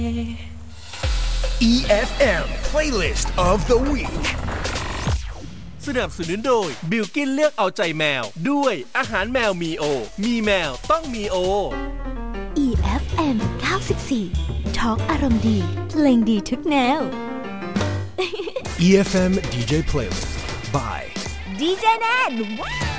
EFM Playlist of the Week สนับสนุนโดยบิลกินเลือกเอาใจแมวด้วยอาหารแมวมีโอมีแมวต้องมีโอ EFM 94 Talk อารมณ์ดีเพลงดีทุกแนว EFM DJ Playlist by DJ แนนว้าว